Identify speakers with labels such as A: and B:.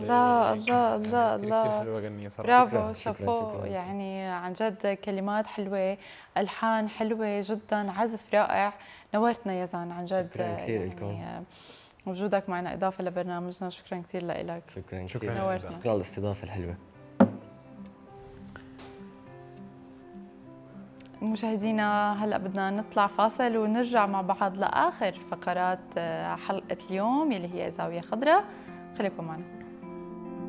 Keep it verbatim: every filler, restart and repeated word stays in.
A: الله الله الله
B: كثير كثير
A: الله،
B: حلوة غنية صراحة.
A: برافو،
C: شكرا
A: شابو،
C: شكرا.
A: يعني عن جد كلمات حلوة، ألحان حلوة جدا، عزف رائع. نورتنا يزن عن جد.
C: شكرا كثير لكم.
A: يعني وجودك معنا إضافة لبرنامجنا، شكرا كثير لك.
C: شكرا
B: شكراً
C: كثير.
B: يا
A: نورتنا.
B: إذن.
C: شكرا على الاستضافه الحلوه.
A: مشاهدينا هلا بدنا نطلع فاصل ونرجع مع بعض لاخر فقرات حلقه اليوم يلي هي زاويه خضراء. خليكم معنا.